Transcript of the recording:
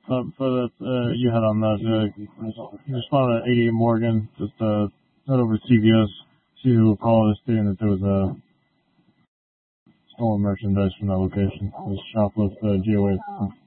But you had on that. You spotted at 88 Morgan. Just head over to CVS. See who will call us stating that there was a stolen merchandise from that location. It was shoplift GOA.